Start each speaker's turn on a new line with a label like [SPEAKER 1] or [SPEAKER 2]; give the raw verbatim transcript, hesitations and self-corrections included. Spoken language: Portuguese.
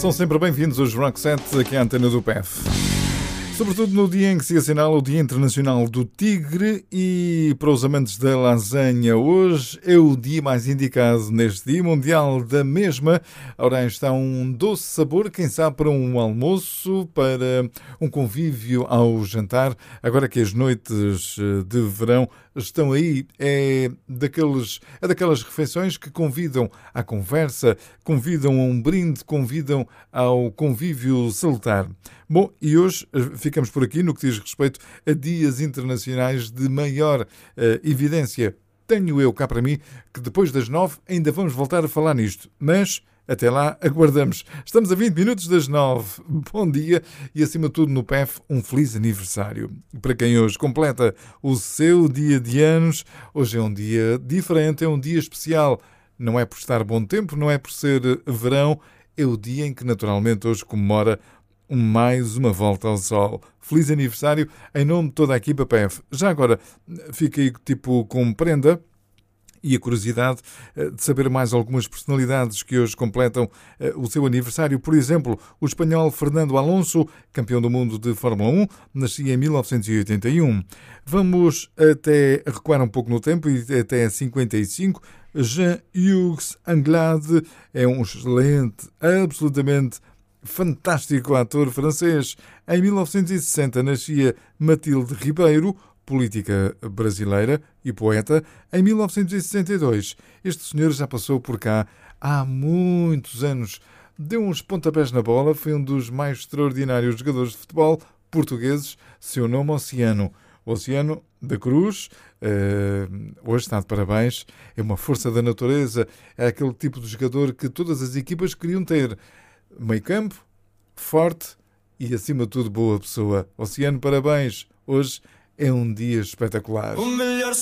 [SPEAKER 1] São sempre bem-vindos os Rockset aqui à antena do P F. Sobretudo no dia em que se assinala o Dia Internacional do Tigre, e para os amantes da lasanha hoje é o dia mais indicado neste Dia Mundial da mesma. Ora, aí está um doce sabor, quem sabe para um almoço, para um convívio ao jantar, agora que as noites de verão estão aí. É, daqueles, é daquelas refeições que convidam à conversa, convidam a um brinde, convidam ao convívio salutar. Bom, e hoje ficamos por aqui no que diz respeito a dias internacionais de maior uh, evidência. Tenho eu cá para mim que depois das nove ainda vamos voltar a falar nisto, mas até lá aguardamos. Estamos a vinte minutos das nove. Bom dia e, acima de tudo, no P F, um feliz aniversário. Para quem hoje completa o seu dia de anos, hoje é um dia diferente, é um dia especial. Não é por estar bom tempo, não é por ser verão, é o dia em que naturalmente hoje comemora mais uma volta ao sol. Feliz aniversário em nome de toda a equipa P F. Já agora, fica aí tipo com prenda e a curiosidade de saber mais algumas personalidades que hoje completam o seu aniversário. Por exemplo, o espanhol Fernando Alonso, campeão do mundo de Fórmula um, nascia em mil novecentos e oitenta e um. Vamos até recuar um pouco no tempo e até cinquenta e cinco. Jean-Hugues Anglade é um excelente, absolutamente fantástico ator francês. Em mil novecentos e sessenta nascia Matilde Ribeiro, política brasileira e poeta. Em mil novecentos e sessenta e dois, este senhor já passou por cá há muitos anos. Deu uns pontapés na bola, foi um dos mais extraordinários jogadores de futebol portugueses. Seu nome, Oceano. Oceano da Cruz, uh, hoje está de parabéns, é uma força da natureza, é aquele tipo de jogador que todas as equipas queriam ter. Meio campo, forte e, acima de tudo, boa pessoa. Oceano, parabéns. Hoje é um dia espetacular. O melhor